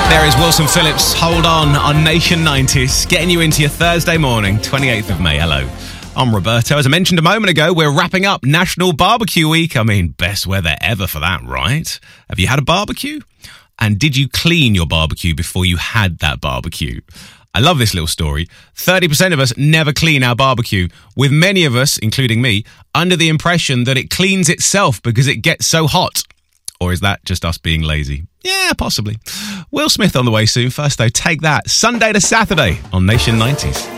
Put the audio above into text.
There is Wilson Phillips, Hold on Nation 90s, getting you into your Thursday morning, 28th of May. Hello, I'm Roberto. As I mentioned a moment ago, we're wrapping up National Barbecue Week. I mean, best weather ever for that, right? Have you had a barbecue? And did you clean your barbecue before you had that barbecue? I love this little story. 30% of us never clean our barbecue, with many of us, including me, under the impression that it cleans itself because it gets so hot. Or is that just us being lazy? Yeah, possibly. Will Smith on the way soon. First, though, take that. Sunday to Saturday on Nation 90s.